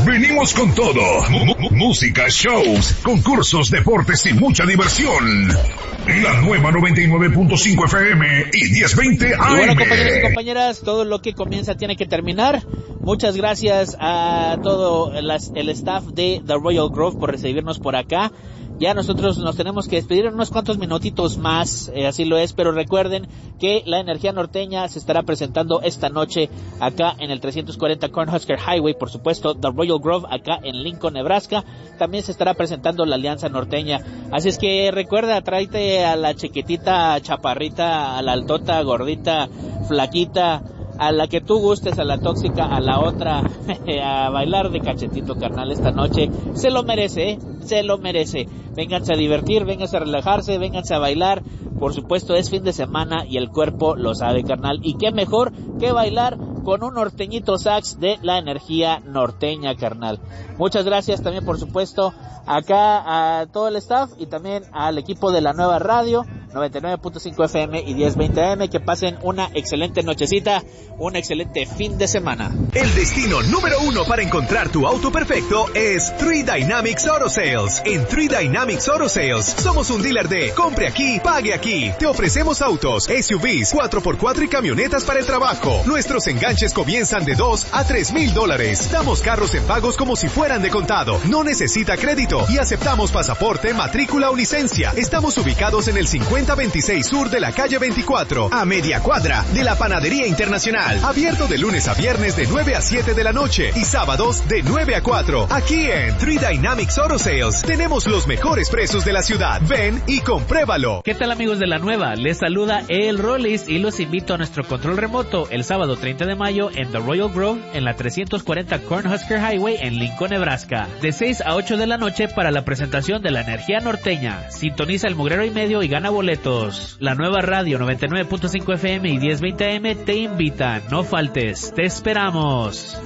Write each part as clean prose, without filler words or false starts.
Venimos con todo. Música, shows, concursos, deportes y mucha diversión. La nueva 99.5 FM y 1020 AM. Y bueno, compañeros y compañeras, todo lo que comienza tiene que terminar. Muchas gracias a todo el staff de The Royal Grove por recibirnos por acá. Ya nosotros nos tenemos que despedir en unos cuantos minutitos más, así lo es, pero recuerden que la energía norteña se estará presentando esta noche acá en el 340 Cornhusker Highway, por supuesto, The Royal Grove, acá en Lincoln, Nebraska. También se estará presentando la Alianza Norteña. Así es que recuerda, tráete a la chiquitita, chaparrita, a la altota, gordita, flaquita, a la que tú gustes, a la tóxica, a la otra, a bailar de cachetito, carnal, esta noche. Se lo merece, se lo merece. Vénganse a divertir, vénganse a relajarse, vénganse a bailar. Por supuesto, es fin de semana y el cuerpo lo sabe, carnal. Y qué mejor que bailar con un norteñito sax de la energía norteña, carnal. Muchas gracias también, por supuesto, acá a todo el staff y también al equipo de la nueva radio 99.5 FM y 1020 AM. Que pasen una excelente nochecita, un excelente fin de semana. El destino número 1 para encontrar tu auto perfecto es 3 Dynamics Auto Sales. En 3 Dynamics Auto Sales somos un dealer de compre aquí, pague aquí. Te ofrecemos autos, SUVs, 4x4 y camionetas para el trabajo. Nuestros enganches comienzan de $2,000 a $3,000. Damos carros en pagos como si fueran de contado. No necesita crédito y aceptamos pasaporte, matrícula o licencia. Estamos ubicados en el 5026 Sur de la calle 24, a media cuadra de la Panadería Internacional. Abierto de lunes a viernes de 9 a 7 de la noche y sábados de 9 a 4. Aquí en 3 Dynamics Auto Sales tenemos los mejores precios de la ciudad. Ven y compruébalo. ¿Qué tal, amigos de la nueva? Les saluda El Rollis y los invito a nuestro control remoto el sábado 30 de mayo en The Royal Grove, en la 340 Cornhusker Highway en Lincoln, Nebraska, de 6 a 8 de la noche para la presentación de la energía norteña. Sintoniza el Mugrero y Medio y gana boletos. La nueva radio 99.5 FM y 1020 AM te invitan. No faltes, te esperamos.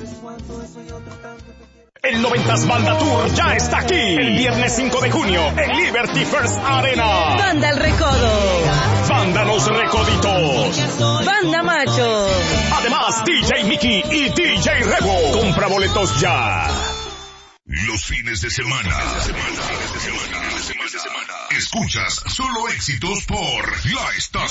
El 90s Banda Tour ya está aquí. El viernes 5 de junio en Liberty First Arena. Banda El Recodo. Banda Los Recoditos. Banda Macho. Además, DJ Mickey y DJ Rebo. Compra boletos ya. Los fines de semana. Escuchas solo éxitos por la estación.